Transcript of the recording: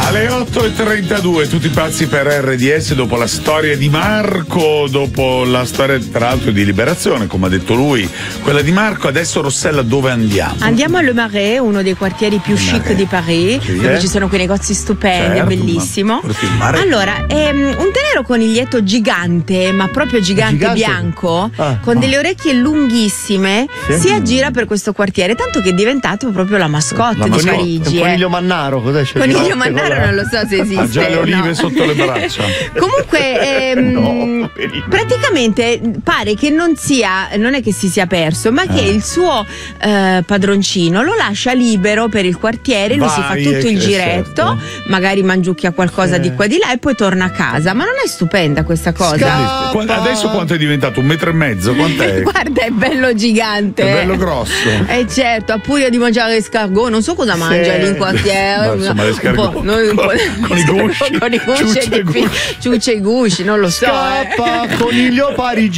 Alle 8.32, tutti pazzi per RDS dopo la storia di Marco, dopo la storia tra l'altro di Liberazione, come ha detto lui, quella di Marco. Adesso Rossella, dove andiamo? Andiamo a Le Marais, uno dei quartieri più chic di Parigi, dove ci sono quei negozi stupendi, è bellissimo. Allora, è un tenero coniglietto gigante, ma proprio gigante. Bianco, con delle orecchie lunghissime, si aggira per questo quartiere, tanto che è diventato proprio la mascotte di Parigi. Il coniglio Mannaro, cos'è? Coniglio Mannaro non lo so se esiste. Ha già le olive sotto le braccia. Comunque praticamente pare che non è che si sia perso, ma che il suo padroncino lo lascia libero per il quartiere. Lui si fa tutto il giretto, magari mangiucchia qualcosa di qua di là e poi torna a casa. Ma non è stupenda questa cosa? Adesso quanto è diventato? 1,5 metri? Quant'è? Guarda, è bello gigante. È bello grosso. Certo, a Puglia di mangiare l'escargot, non so cosa mangia lì in quartiere. Insomma, l'escargot con i gusci, ciucce e gusci, non lo so. Scappa, coniglio parigino.